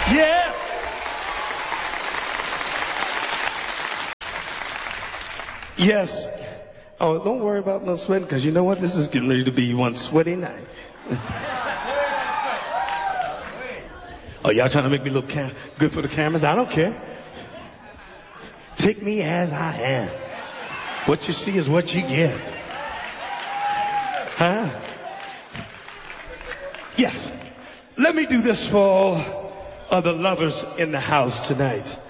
Yeah. Yes. Oh, don't worry about no sweating, because you know what? This is getting ready to be one sweaty night. Oh, y'all trying to make me look good for the cameras? I don't care. Take me as I am. What you see is what you get. Huh? Yes. Let me do this for all of the lovers in the house tonight.